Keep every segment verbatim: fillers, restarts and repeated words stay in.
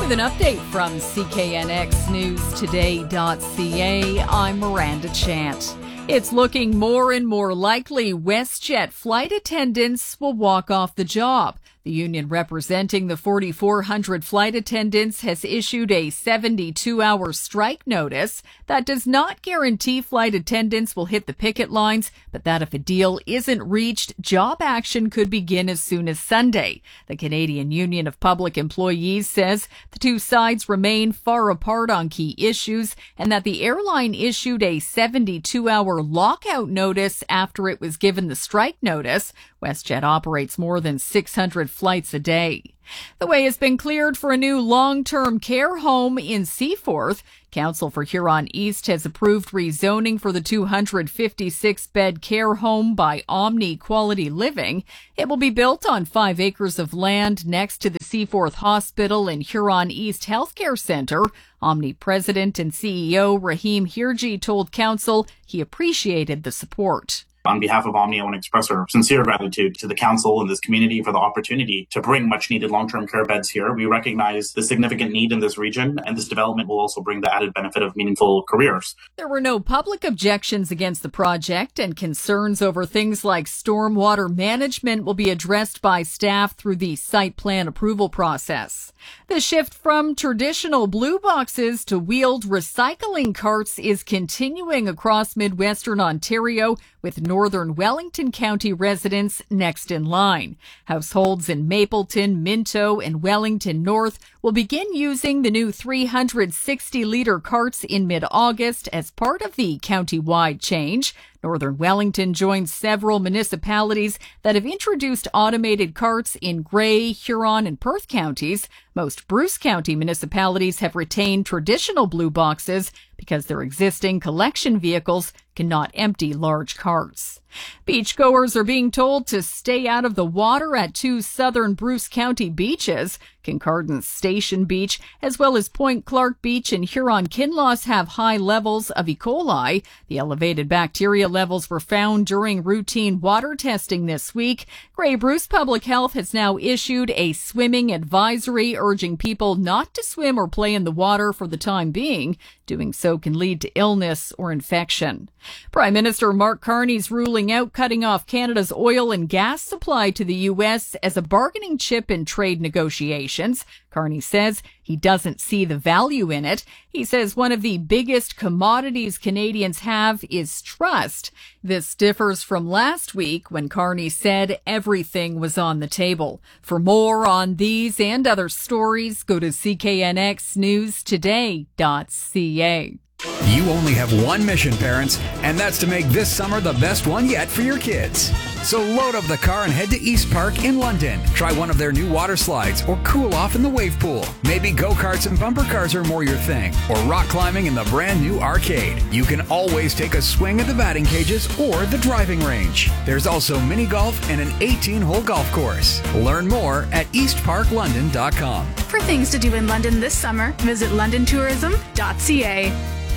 With an update from C K N X News Today dot C A, I'm Miranda Chant. It's looking more and more likely WestJet flight attendants will walk off the job. The union representing the forty-four hundred flight attendants has issued a seventy-two hour strike notice that does not guarantee flight attendants will hit the picket lines, but that if a deal isn't reached, job action could begin as soon as Sunday. The Canadian Union of Public Employees says the two sides remain far apart on key issues and that the airline issued a seventy-two hour lockout notice after it was given the strike notice. WestJet operates more than six hundred flights a day. The way has been cleared for a new long-term care home in Seaforth. Council for Huron East has approved rezoning for the two hundred fifty-six bed care home by Omni Quality Living. It will be built on five acres of land next to the Seaforth Hospital and Huron East Healthcare Centre. Omni President and C E O Rahim Hirji told Council he appreciated the support. On behalf of Omni, I want to express our sincere gratitude to the council and this community for the opportunity to bring much needed long-term care beds here. We recognize the significant need in this region, and this development will also bring the added benefit of meaningful careers. There were no public objections against the project, and concerns over things like stormwater management will be addressed by staff through the site plan approval process. The shift from traditional blue boxes to wheeled recycling carts is continuing across Midwestern Ontario, with Northern Wellington County residents next in line. Households in Mapleton, Minto, and Wellington North will begin using the new three hundred sixty litre carts in mid-August as part of the county-wide change. Northern Wellington joins several municipalities that have introduced automated carts in Grey, Huron, and Perth counties. Most Bruce County municipalities have retained traditional blue boxes because their existing collection vehicles cannot empty large carts. Beachgoers are being told to stay out of the water at two southern Bruce County beaches. Kincardine Station Beach, as well as Point Clark Beach and Huron-Kinloss, have high levels of E. coli. The elevated bacteria levels were found during routine water testing this week. Grey Bruce Public Health has now issued a swimming advisory urging people not to swim or play in the water for the time being. Doing so can lead to illness or infection. Prime Minister Mark Carney's ruling out cutting off Canada's oil and gas supply to the U S as a bargaining chip in trade negotiations. Carney says he doesn't see the value in it. He says one of the biggest commodities Canadians have is trust. This differs from last week when Carney said everything was on the table. For more on these and other stories, go to C K N X News Today dot C A. You only have one mission, parents, and that's to make this summer the best one yet for your kids. So load up the car and head to East Park in London. Try one of their new water slides or cool off in the wave pool. Maybe go-karts and bumper cars are more your thing, or rock climbing in the brand new arcade. You can always take a swing at the batting cages or the driving range. There's also mini golf and an eighteen hole golf course. Learn more at east park london dot com. For things to do in London this summer, visit london tourism dot C A.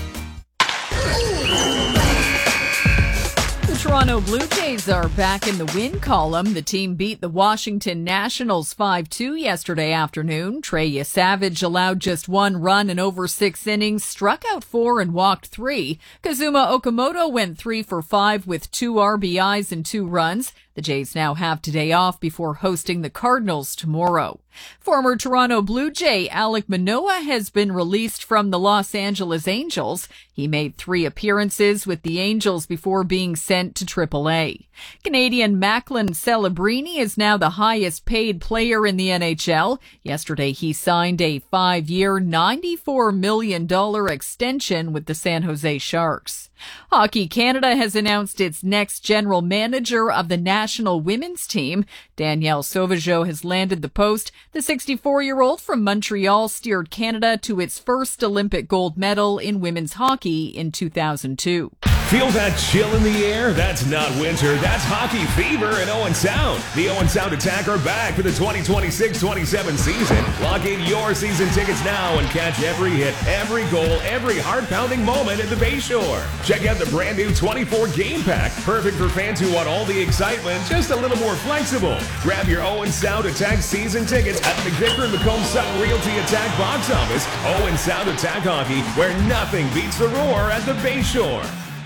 The Toronto Blue Jays are back in the win column. The team beat the Washington Nationals five two yesterday afternoon. Trey Savage allowed just one run in over six innings, struck out four and walked three. Kazuma Okamoto went three for five with two R B Is and two runs. The Jays now have today off before hosting the Cardinals tomorrow. Former Toronto Blue Jay Alek Manoah has been released from the Los Angeles Angels. He made three appearances with the Angels before being sent to triple A. Canadian Macklin Celebrini is now the highest paid player in the N H L. Yesterday he signed a five-year, ninety-four million dollars extension with the San Jose Sharks. Hockey Canada has announced its next general manager of the national women's team. Danielle Sauvageau has landed the post. The sixty-four-year-old from Montreal steered Canada to its first Olympic gold medal in women's hockey in two thousand two. Feel that chill in the air? That's not winter. That's hockey fever in Owen Sound. The Owen Sound Attack are back for the twenty twenty-six twenty-seven season. Lock in your season tickets now and catch every hit, every goal, every heart-pounding moment at the Bayshore. Check out the brand new twenty-four game pack, perfect for fans who want all the excitement, just a little more flexible. Grab your Owen Sound Attack season tickets at the McVicker and McComb Sutton Realty Attack box office. Owen Sound Attack hockey, where nothing beats the roar at the Bayshore.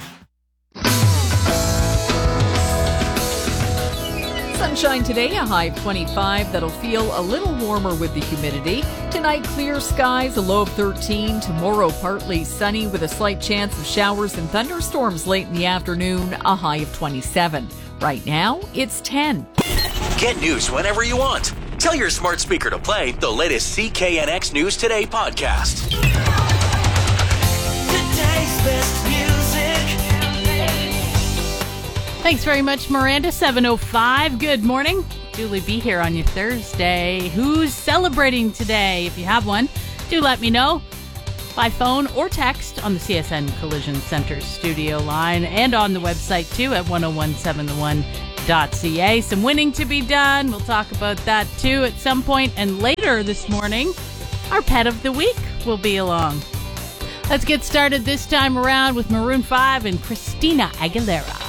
Sunshine today, a high of twenty-five. That'll feel a little warmer with the humidity. Tonight, clear skies, a low of thirteen. Tomorrow, partly sunny with a slight chance of showers and thunderstorms late in the afternoon, a high of twenty-seven. Right now, it's ten. Get news whenever you want. Tell your smart speaker to play the latest C K N X News Today podcast. Today's best music. Thanks very much, Miranda. seven oh five. Good morning. Julie B here on your Thursday. Who's celebrating today? If you have one, do let me know by phone or text on the C S N Collision Center studio line and on the website too at ten seventy the one dot c a. Some winning to be done. We'll talk about that too at some point. And later this morning, our pet of the week will be along. Let's get started this time around with Maroon five and Christina Aguilera.